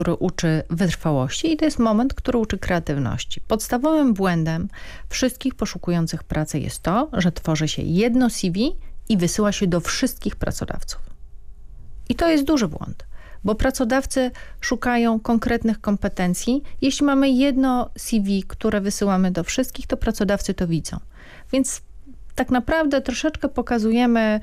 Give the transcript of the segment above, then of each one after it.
który uczy wytrwałości i to jest moment, który uczy kreatywności. Podstawowym błędem wszystkich poszukujących pracy jest to, że tworzy się jedno CV i wysyła się do wszystkich pracodawców. I to jest duży błąd, bo pracodawcy szukają konkretnych kompetencji. Jeśli mamy jedno CV, które wysyłamy do wszystkich, to pracodawcy to widzą. Więc tak naprawdę troszeczkę pokazujemy,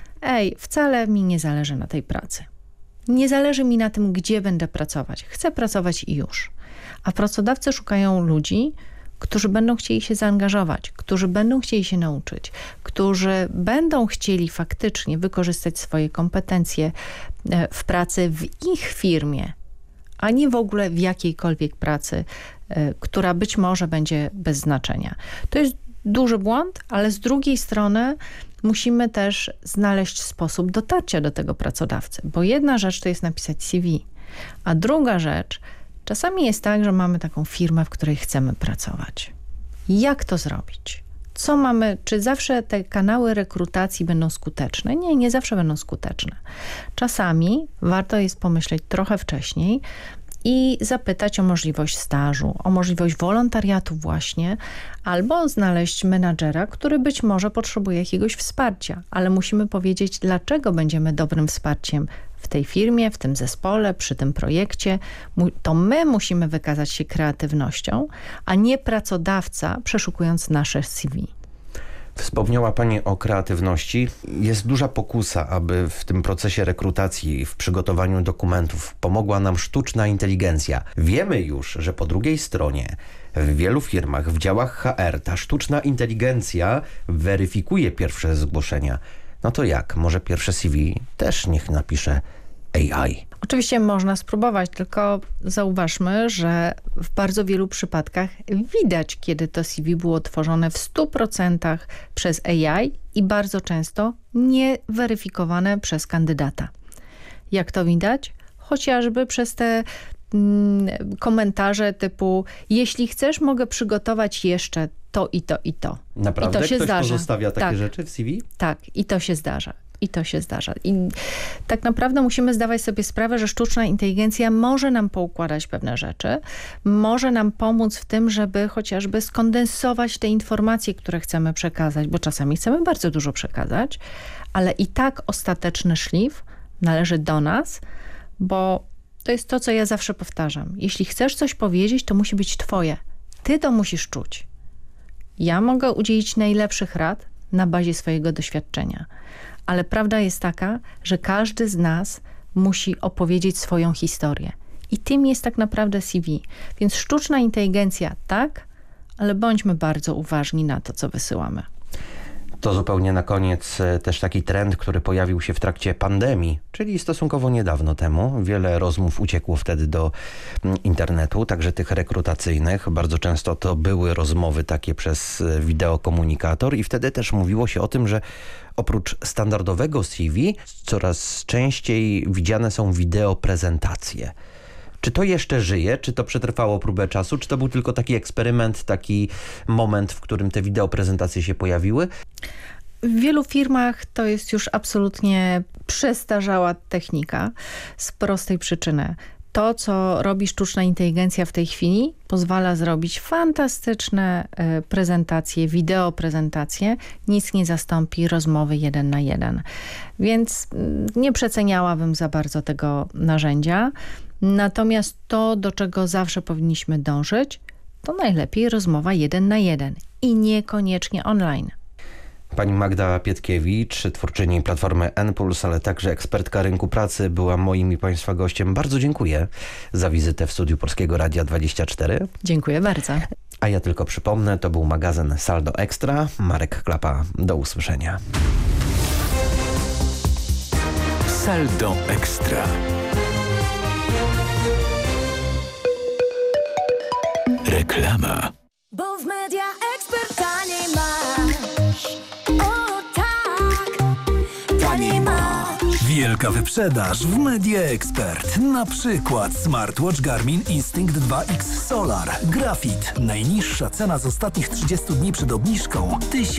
wcale mi nie zależy na tej pracy. Nie zależy mi na tym, gdzie będę pracować. Chcę pracować i już. A pracodawcy szukają ludzi, którzy będą chcieli się zaangażować, którzy będą chcieli się nauczyć, którzy będą chcieli faktycznie wykorzystać swoje kompetencje w pracy w ich firmie, a nie w ogóle w jakiejkolwiek pracy, która być może będzie bez znaczenia. To jest duży błąd, ale z drugiej strony musimy też znaleźć sposób dotarcia do tego pracodawcy, bo jedna rzecz to jest napisać CV, a druga rzecz, czasami jest tak, że mamy taką firmę, w której chcemy pracować. Jak to zrobić? Co mamy, czy zawsze te kanały rekrutacji będą skuteczne? Nie, nie zawsze będą skuteczne. Czasami warto jest pomyśleć trochę wcześniej i zapytać o możliwość stażu, o możliwość wolontariatu właśnie, albo znaleźć menadżera, który być może potrzebuje jakiegoś wsparcia, ale musimy powiedzieć, dlaczego będziemy dobrym wsparciem w tej firmie, w tym zespole, przy tym projekcie. To my musimy wykazać się kreatywnością, a nie pracodawca przeszukując nasze CV. Wspomniała Pani o kreatywności. Jest duża pokusa, aby w tym procesie rekrutacji, w przygotowaniu dokumentów pomogła nam sztuczna inteligencja. Wiemy już, że po drugiej stronie w wielu firmach, w działach HR ta sztuczna inteligencja weryfikuje pierwsze zgłoszenia. No to jak? Może pierwsze CV też niech napisze AI? Oczywiście można spróbować, tylko zauważmy, że w bardzo wielu przypadkach widać, kiedy to CV było tworzone w 100% przez AI i bardzo często nie weryfikowane przez kandydata. Jak to widać? Chociażby przez te komentarze typu: jeśli chcesz, mogę przygotować jeszcze to i to i to. Naprawdę? I to się Ktoś zdarza. pozostawia takie rzeczy w CV? Tak, i to się zdarza. I to się zdarza. I tak naprawdę musimy zdawać sobie sprawę, że sztuczna inteligencja może nam poukładać pewne rzeczy, może nam pomóc w tym, żeby chociażby skondensować te informacje, które chcemy przekazać, bo czasami chcemy bardzo dużo przekazać, ale i tak ostateczny szlif należy do nas, bo to jest to, co ja zawsze powtarzam. Jeśli chcesz coś powiedzieć, to musi być twoje. Ty to musisz czuć. Ja mogę udzielić najlepszych rad na bazie swojego doświadczenia. Ale prawda jest taka, że każdy z nas musi opowiedzieć swoją historię. I tym jest tak naprawdę CV. Więc sztuczna inteligencja tak, ale bądźmy bardzo uważni na to, co wysyłamy. To zupełnie na koniec też taki trend, który pojawił się w trakcie pandemii, czyli stosunkowo niedawno temu. Wiele rozmów uciekło wtedy do internetu, także tych rekrutacyjnych. Bardzo często to były rozmowy takie przez wideokomunikator i wtedy też mówiło się o tym, że oprócz standardowego CV coraz częściej widziane są wideoprezentacje. Czy to jeszcze żyje? Czy to przetrwało próbę czasu? Czy to był tylko taki eksperyment, taki moment, w którym te wideoprezentacje się pojawiły? W wielu firmach to jest już absolutnie przestarzała technika z prostej przyczyny. To, co robi sztuczna inteligencja w tej chwili, pozwala zrobić fantastyczne prezentacje, wideoprezentacje. Nic nie zastąpi rozmowy 1 na 1. Więc nie przeceniałabym za bardzo tego narzędzia. Natomiast to, do czego zawsze powinniśmy dążyć, to najlepiej rozmowa 1 na 1 i niekoniecznie online. Pani Magda Pietkiewicz, twórczyni Platformy N+, ale także ekspertka rynku pracy, była moim i Państwa gościem. Bardzo dziękuję za wizytę w studiu Polskiego Radia 24. Dziękuję bardzo. A ja tylko przypomnę, to był magazyn Saldo Ekstra. Marek Klapa, do usłyszenia. Saldo Ekstra. Reklama. Bo w Media Expert taniej masz. O tak, taniej masz. Wielka wyprzedaż w Media Expert. Na przykład smartwatch Garmin Instinct 2X Solar. Grafit. Najniższa cena z ostatnich 30 dni przed obniżką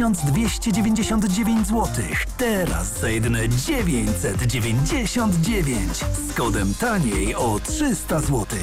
1299 zł. Teraz za jedyne 999. Z kodem taniej o 300 zł.